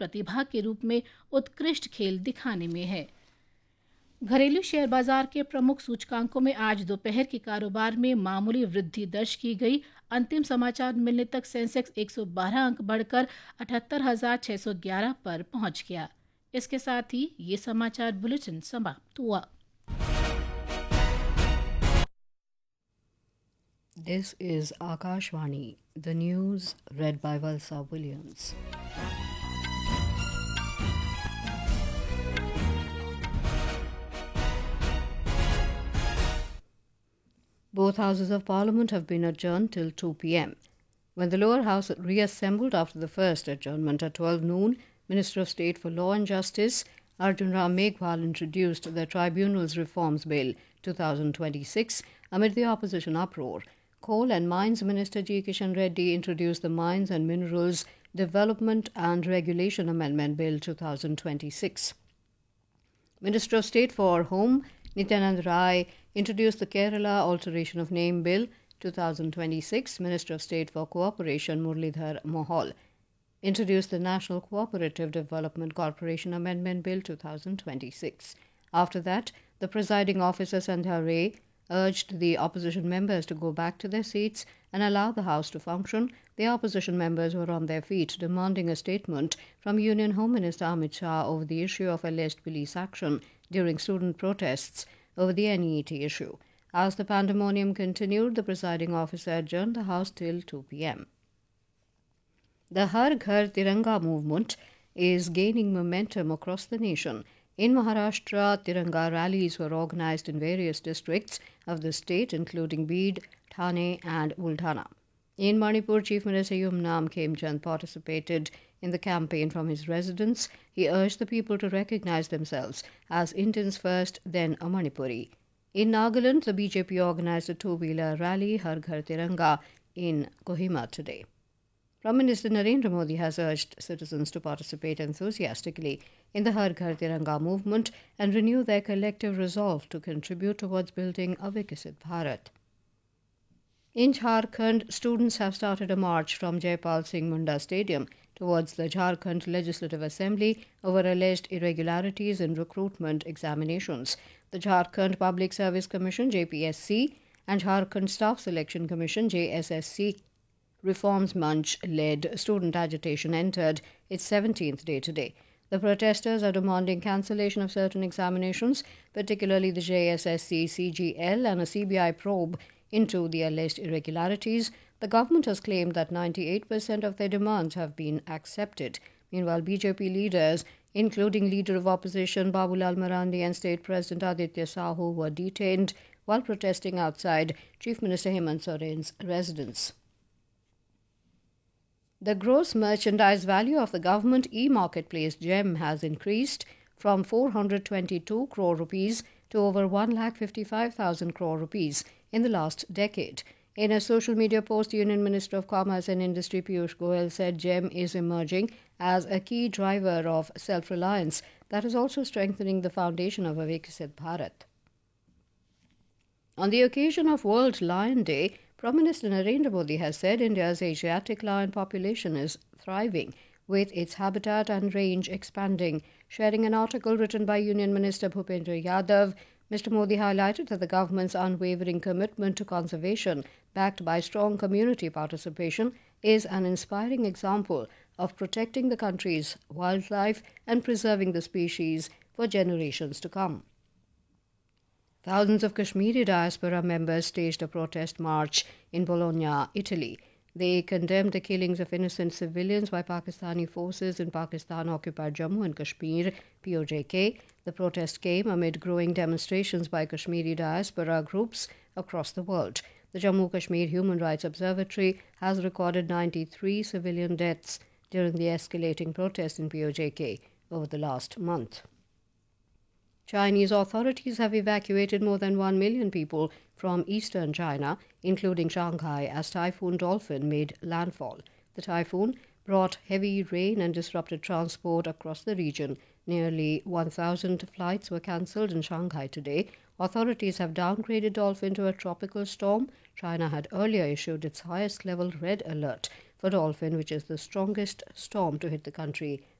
प्रतिभा के रूप में उत्कृष्ट खेल दिखाने में है। घरेलू शेयर बाजार के प्रमुख सूचकांकों में आज दोपहर के कारोबार में मामूली वृद्धि दर्ज की गई। अंतिम समाचार मिलने तक सेंसेक्स 112 अंक बढ़कर 78,611 पर पहुंच गया। इसके साथ ही ये समाचार बुलेटिन समाप्त हुआ। This is Akashvani, the news read by Valsa Williams. Both houses of Parliament have been adjourned till 2 p.m. When the lower house reassembled after the first adjournment at 12 noon, Minister of State for Law and Justice Arjun Ram Meghwal introduced the Tribunals Reforms Bill 2026 amid the opposition uproar. Coal and Mines Minister G. Kishan Reddy introduced the Mines and Minerals Development and Regulation Amendment Bill 2026. Minister of State for Home Nityanand Rai introduced the Kerala Alteration of Name Bill 2026. Minister of State for Cooperation Muralidhar Mohol introduced the National Cooperative Development Corporation Amendment Bill 2026. After that, the presiding officer Sandhya Ray urged the opposition members to go back to their seats and allow the House to function. The opposition members were on their feet, demanding a statement from Union Home Minister Amit Shah over the issue of alleged police action during student protests over the NEET issue. As the pandemonium continued, the presiding officer adjourned the House till 2 p.m. The Har Ghar Tiranga movement is gaining momentum across the nation. In Maharashtra, Tiranga rallies were organized in various districts of the state, including Beed, Thane, and Buldhana. In Manipur, Chief Minister Yumnam Khemchand participated in the campaign from his residence. He urged the people to recognize themselves as Indians first, then a Manipuri. In Nagaland, the BJP organized a two-wheeler rally, Har Ghar Tiranga, in Kohima today. Prime Minister Narendra Modi has urged citizens to participate enthusiastically in the Har Ghar Tiranga movement and renew their collective resolve to contribute towards building a Vikasit Bharat. In Jharkhand, students have started a march from Jaipal Singh Munda Stadium towards the Jharkhand Legislative Assembly over alleged irregularities in recruitment examinations. The Jharkhand Public Service Commission (JPSC) and Jharkhand Staff Selection Commission (JSSC) Reforms Munch-led student agitation entered its 17th day today. The protesters are demanding cancellation of certain examinations, particularly the JSSC CGL and a CBI probe into the alleged irregularities. The government has claimed that 98% of their demands have been accepted. Meanwhile, BJP leaders, including Leader of Opposition Babulal Marandi and State President Aditya Sahu, were detained while protesting outside Chief Minister Hemant Soren's residence. The gross merchandise value of the government e-marketplace GEM has increased from 422 crore rupees to over 1,55,000 crore rupees in the last decade. In a social media post, Union Minister of Commerce and Industry Piyush Goyal said GEM is emerging as a key driver of self-reliance that is also strengthening the foundation of a Vikasit Bharat. On the occasion of World Lion Day, Prime Minister Narendra Modi has said India's Asiatic lion population is thriving, with its habitat and range expanding. Sharing an article written by Union Minister Bhupendra Yadav, Mr. Modi highlighted that the government's unwavering commitment to conservation, backed by strong community participation, is an inspiring example of protecting the country's wildlife and preserving the species for generations to come. Thousands of Kashmiri diaspora members staged a protest march in Bologna, Italy. They condemned the killings of innocent civilians by Pakistani forces in Pakistan-occupied Jammu and Kashmir, POJK. The protest came amid growing demonstrations by Kashmiri diaspora groups across the world. The Jammu Kashmir Human Rights Observatory has recorded 93 civilian deaths during the escalating protests in POJK over the last month. Chinese authorities have evacuated more than 1 million people from eastern China, including Shanghai, as Typhoon Dolphin made landfall. The typhoon brought heavy rain and disrupted transport across the region. Nearly 1,000 flights were cancelled in Shanghai today. Authorities have downgraded Dolphin to a tropical storm. China had earlier issued its highest level red alert for Dolphin, which is the strongest storm to hit the country